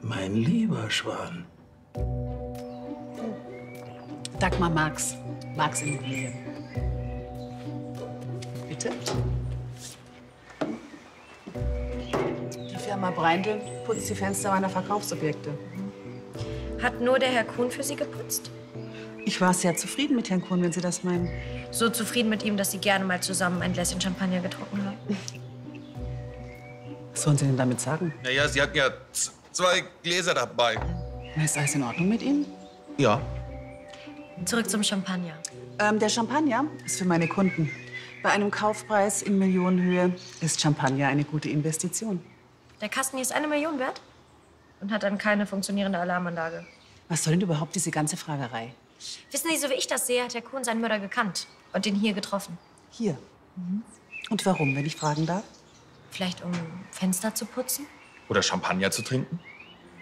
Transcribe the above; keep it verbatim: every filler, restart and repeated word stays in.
Mein lieber Schwan. Dagmar Marx. Marx Immobilien. Bitte? Die Firma Breindl putzt die Fenster meiner Verkaufsobjekte. Hat nur der Herr Kuhn für Sie geputzt? Ich war sehr zufrieden mit Herrn Kuhn, wenn Sie das meinen. So zufrieden mit ihm, dass Sie gerne mal zusammen ein Gläschen Champagner getrunken haben? Was sollen Sie denn damit sagen? Naja, Sie hatten ja z- zwei Gläser dabei. Na, ist alles in Ordnung mit Ihnen? Ja. Zurück zum Champagner. Ähm, der Champagner ist für meine Kunden. Bei einem Kaufpreis in Millionenhöhe ist Champagner eine gute Investition. Der Kasten hier ist eine Million wert und hat dann keine funktionierende Alarmanlage. Was soll denn überhaupt diese ganze Fragerei? Wissen Sie, so wie ich das sehe, hat der Kuhn seinen Mörder gekannt und den hier getroffen. Hier. Und warum, wenn ich fragen darf? Vielleicht um Fenster zu putzen? Oder Champagner zu trinken?